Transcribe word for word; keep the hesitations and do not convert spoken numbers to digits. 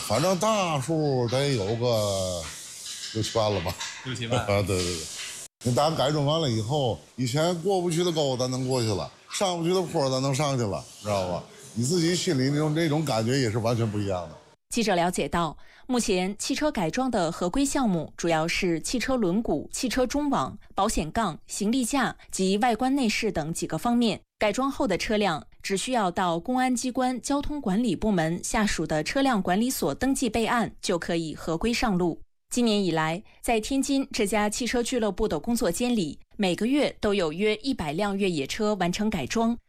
反正大数得有个六七万了吧？ 六七万。 啊，对对对。你当改装完了以后，以前过不去的沟咱能过去了，上不去的坡咱能上去了，知道吧？你自己心里那种那种感觉也是完全不一样的。 记者了解到，目前汽车改装的合规项目主要是汽车轮毂、汽车中网、保险杠、行李架及外观内饰等几个方面。改装后的车辆只需要到公安机关交通管理部门下属的车辆管理所登记备案，就可以合规上路。今年以来，在天津这家汽车俱乐部的工作间里，每个月都有约一百辆越野车完成改装，